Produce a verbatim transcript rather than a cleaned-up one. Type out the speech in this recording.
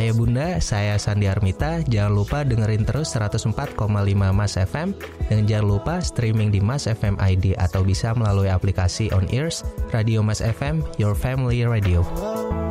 Ayah bunda, saya Sandi Armita. Jangan lupa dengerin terus seratus empat koma lima Mas F M. Dan jangan lupa streaming di Mas F M I D atau bisa melalui aplikasi On Ears, Radio Mas F M, Your Family Radio.